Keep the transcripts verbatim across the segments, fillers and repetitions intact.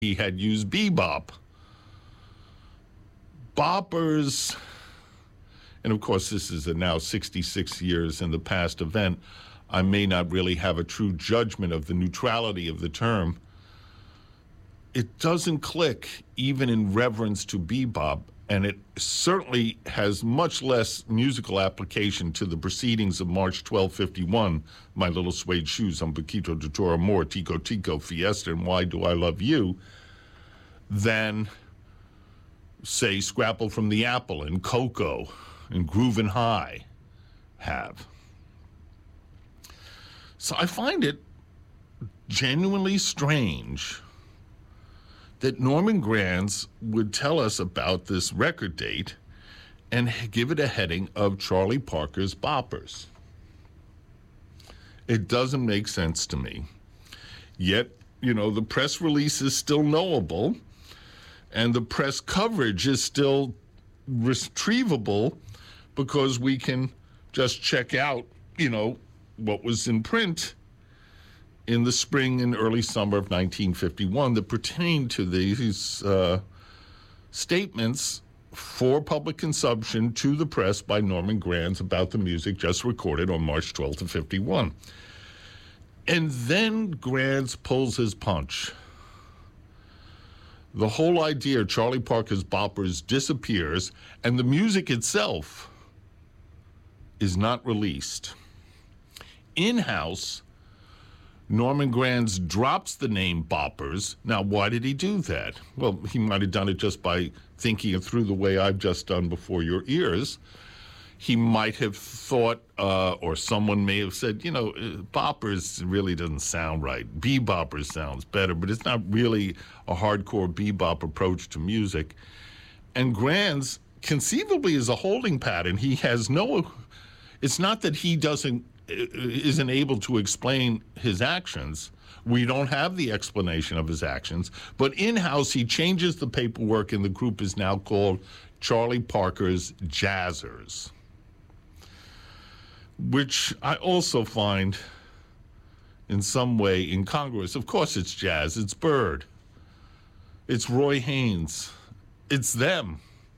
he had used bebop. Boppers, and of course this is a now sixty-six years in the past event, I may not really have a true judgment of the neutrality of the term. It doesn't click even in reverence to bebop, and it certainly has much less musical application to the proceedings of March twelve fifty-one, My Little Suede Shoes, Un Poquito de Tu Amor, Tico Tico, Fiesta, and Why Do I Love You, than, say, Scrapple from the Apple and Coco and Groovin' High have. So I find it genuinely strange that Norman Granz would tell us about this record date and give it a heading of Charlie Parker's Boppers. It doesn't make sense to me. Yet, you know, the press release is still knowable, and the press coverage is still retrievable because we can just check out, you know, what was in print in the spring and early summer of nineteen fifty-one that pertained to these uh, statements for public consumption to the press by Norman Granz about the music just recorded on March twelfth of fifty-one. And then Granz pulls his punch. The whole idea of Charlie Parker's Boppers disappears, and the music itself is not released. In-house, Norman Granz drops the name Boppers. Now, why did he do that? Well, he might have done it just by thinking it through the way I've just done before your ears. He might have thought, uh, or someone may have said, you know, Boppers really doesn't sound right. Beboppers sounds better, but it's not really a hardcore bebop approach to music. And Granz conceivably is a holding pattern. He has no, it's not that he doesn't, isn't able to explain his actions. We don't have the explanation of his actions. But in-house, he changes the paperwork, and the group is now called Charlie Parker's Jazzers, which I also find in some way incongruous. Of course it's jazz. It's Bird. It's Roy Haynes. It's them.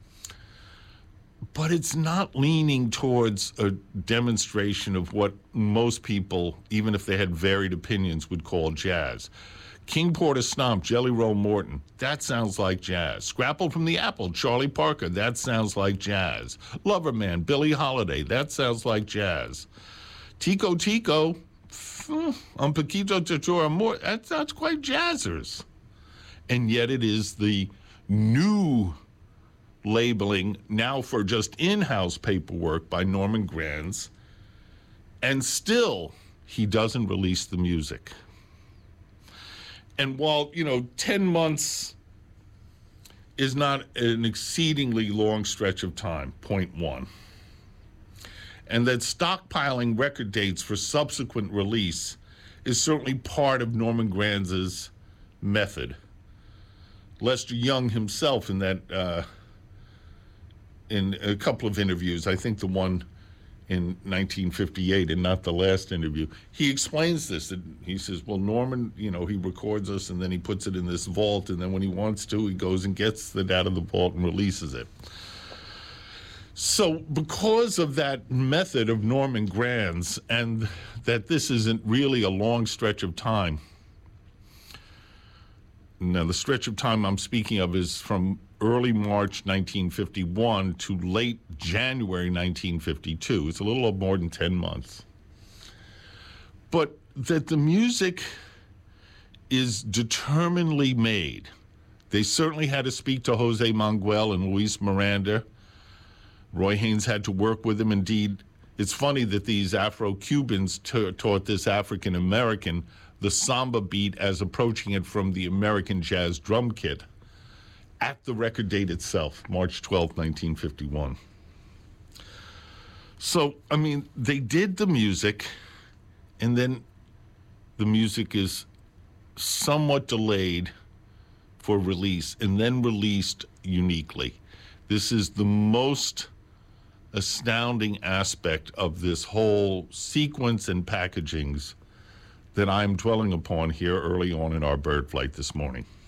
But it's not leaning towards a demonstration of what most people, even if they had varied opinions, would call jazz. King Porter Stomp, Jelly Roll Morton, that sounds like jazz. Scrapple from the Apple, Charlie Parker, that sounds like jazz. Loverman, Billie Holiday, that sounds like jazz. Tico Tico, Un Poquito de Tu Amor, that sounds quite jazzers. And yet it is the new labeling now for just in-house paperwork by Norman Granz, and still he doesn't release the music. And while, you know, ten months is not an exceedingly long stretch of time, point one, and that stockpiling record dates for subsequent release is certainly part of Norman Granz's method. Lester Young himself in that uh, in a couple of interviews, I think the one in nineteen fifty-eight and not the last interview, he explains this. That he says, well, Norman, you know, he records us and then he puts it in this vault, and then when he wants to, he goes and gets it out of the vault and releases it. So because of that method of Norman Granz, and that this isn't really a long stretch of time, now the stretch of time I'm speaking of is from early March nineteen fifty-one to late January nineteen fifty-two. It's a little more than ten months. But that the music is determinedly made. They certainly had to speak to Jose Manguel and Luis Miranda. Roy Haynes had to work with him. Indeed, it's funny that these Afro-Cubans t- taught this African-American the samba beat as approaching it from the American jazz drum kit at the record date itself, March twelfth, nineteen fifty-one. So, I mean, they did the music, and then the music is somewhat delayed for release, and then released uniquely. This is the most astounding aspect of this whole sequence and packagings that I'm dwelling upon here early on in our bird flight this morning.